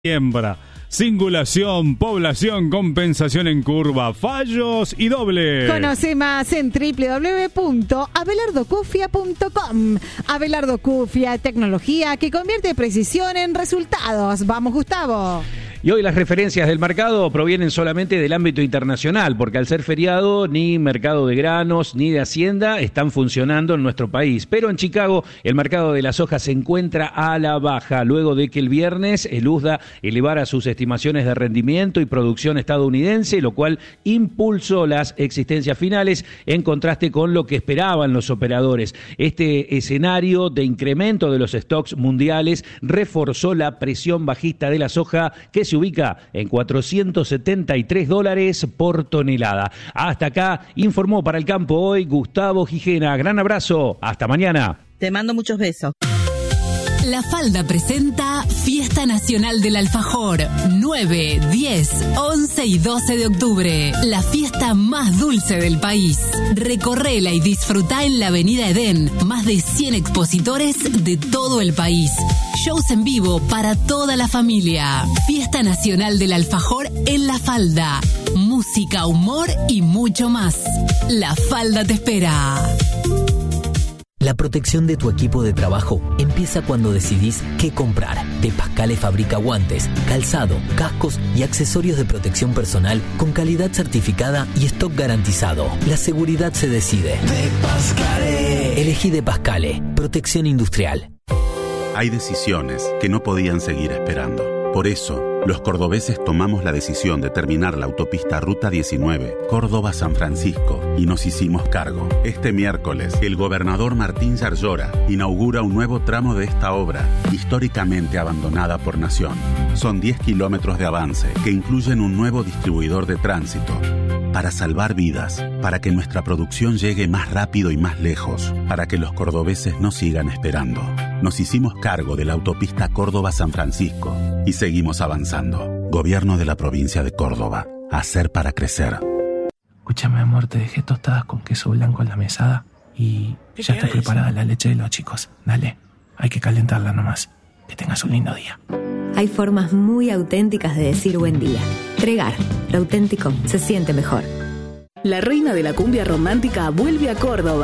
Siembra, singulación, población, compensación en curva, fallos y doble. Conoce más en www.abelardocufia.com. Abelardo Cufia, tecnología que convierte precisión en resultados. Vamos, Gustavo. Y hoy las referencias del mercado provienen solamente del ámbito internacional, porque al ser feriado ni mercado de granos ni de hacienda están funcionando en nuestro país. Pero en Chicago el mercado de la soja se encuentra a la baja, luego de que el viernes el USDA elevara sus estimaciones de rendimiento y producción estadounidense, lo cual impulsó las existencias finales en contraste con lo que esperaban los operadores. Este escenario de incremento de los stocks mundiales reforzó la presión bajista de la soja, que se ubica en $473 por tonelada. Hasta acá informó para el campo hoy Gustavo Gijena. Gran abrazo, hasta mañana. Te mando muchos besos. La Falda presenta Fiesta Nacional del Alfajor, 9, 10, 11 y 12 de octubre. La fiesta más dulce del país. Recorrela y disfrutá en la Avenida Edén. Más de 100 expositores de todo el país. Shows en vivo para toda la familia. Fiesta Nacional del Alfajor en La Falda. Música, humor y mucho más. La Falda te espera. La protección de tu equipo de trabajo empieza cuando decidís qué comprar. De Pascale fabrica guantes, calzado, cascos y accesorios de protección personal con calidad certificada y stock garantizado. La seguridad se decide. De Pascale. Elegí De Pascale. Protección industrial. Hay decisiones que no podían seguir esperando. Por eso, los cordobeses tomamos la decisión de terminar la autopista Ruta 19, Córdoba-San Francisco, y nos hicimos cargo. Este miércoles, el gobernador Martín Yarlora inaugura un nuevo tramo de esta obra, históricamente abandonada por Nación. Son 10 kilómetros de avance que incluyen un nuevo distribuidor de tránsito, para salvar vidas, para que nuestra producción llegue más rápido y más lejos, para que los cordobeses no sigan esperando. Nos hicimos cargo de la autopista Córdoba-San Francisco y seguimos avanzando. Gobierno de la provincia de Córdoba. Hacer para crecer. Escúchame, amor, te dejé tostadas con queso blanco en la mesada y ya está preparada la leche de los chicos. Dale, hay que calentarla nomás. Que tengas un lindo día. Hay formas muy auténticas de decir buen día. Tregar, lo auténtico se siente mejor. La reina de la cumbia romántica vuelve a Córdoba.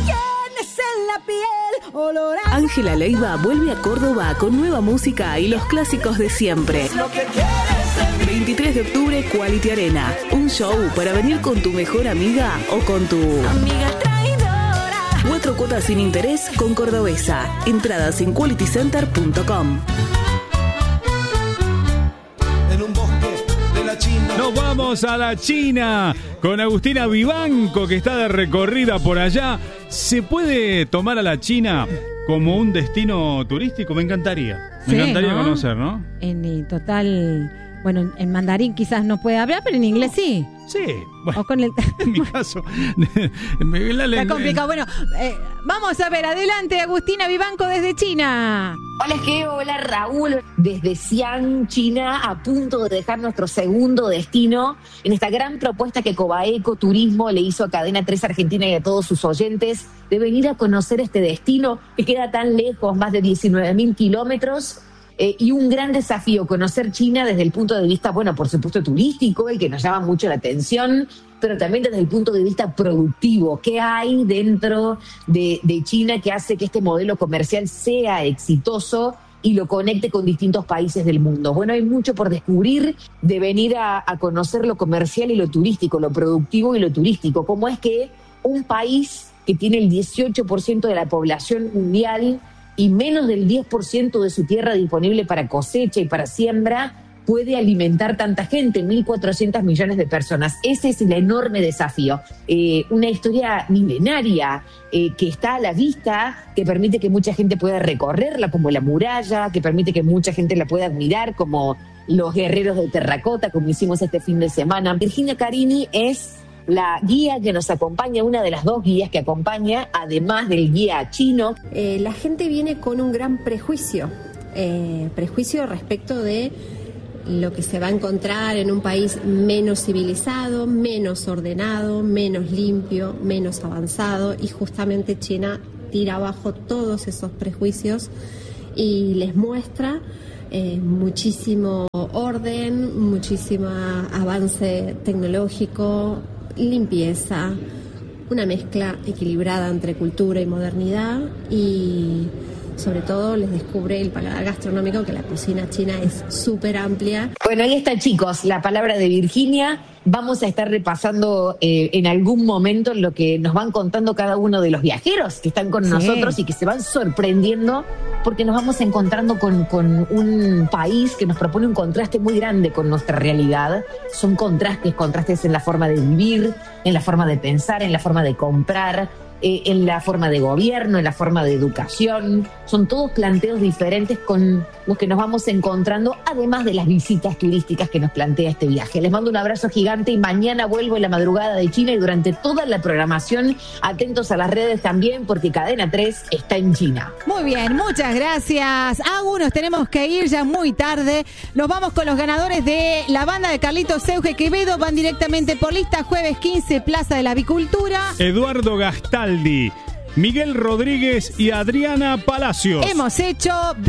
Ángela Leiva vuelve a Córdoba con nueva música y los clásicos de siempre. 23 de octubre, Quality Arena. Un show para venir con tu mejor amiga o con tu amiga traidora. 4 cuotas sin interés con Cordobesa. Entradas en qualitycenter.com. Nos vamos a la China con Agustina Vivanco, que está de recorrida por allá. ¿Se puede tomar a la China como un destino turístico? Me encantaría. Me encantaría conocer, ¿no? En total, bueno, en mandarín quizás no puede hablar, pero en inglés sí. Sí, bueno, o con el... en mi caso está complicado. Bueno, vamos a ver, adelante Agustina Vivanco desde China. Hola Geo, hola Raúl, desde Xi'an, China, a punto de dejar nuestro segundo destino en esta gran propuesta que Cobaeco Turismo le hizo a Cadena 3 Argentina y a todos sus oyentes de venir a conocer este destino que queda tan lejos, más de 19.000 kilómetros. Y un gran desafío, conocer China desde el punto de vista, bueno, por supuesto turístico, y que nos llama mucho la atención, pero también desde el punto de vista productivo. ¿Qué hay dentro de China que hace que este modelo comercial sea exitoso y lo conecte con distintos países del mundo? Bueno, hay mucho por descubrir, de venir a conocer lo comercial y lo turístico, lo productivo y lo turístico. ¿Cómo es que un país que tiene el 18% de la población mundial y menos del 10% de su tierra disponible para cosecha y para siembra, puede alimentar tanta gente, 1.400 millones de personas? Ese es el enorme desafío. Una historia milenaria que está a la vista, que permite que mucha gente pueda recorrerla, como la muralla, que permite que mucha gente la pueda admirar, como los guerreros de terracota, como hicimos este fin de semana. Virginia Carini es la guía que nos acompaña, una de las 2 guías que acompaña, además del guía chino. La gente viene con un gran prejuicio respecto de lo que se va a encontrar en un país menos civilizado, menos ordenado, menos limpio, menos avanzado, y justamente China tira abajo todos esos prejuicios y les muestra muchísimo orden, muchísimo avance tecnológico, limpieza, una mezcla equilibrada entre cultura y modernidad, y sobre todo les descubre el paladar gastronómico, que la cocina china es súper amplia. Bueno, ahí está, chicos, la palabra de Virginia. Vamos a estar repasando en algún momento lo que nos van contando cada uno de los viajeros que están con nosotros y que se van sorprendiendo, porque nos vamos encontrando con un país que nos propone un contraste muy grande con nuestra realidad. Son contrastes en la forma de vivir, en la forma de pensar, en la forma de comprar, en la forma de gobierno, en la forma de educación. Son todos planteos diferentes con los que nos vamos encontrando, además de las visitas turísticas que nos plantea este viaje. Les mando un abrazo gigante y mañana vuelvo en la madrugada de China, y durante toda la programación atentos a las redes también, porque Cadena 3 está en China. Muy bien, muchas gracias. Nos tenemos que ir ya muy tarde. Nos vamos con los ganadores de la banda de Carlitos Euge Quevedo. Van directamente por lista, jueves 15, Plaza de la Avicultura. Eduardo Gastaldi, Miguel Rodríguez y Adriana Palacios. Hemos hecho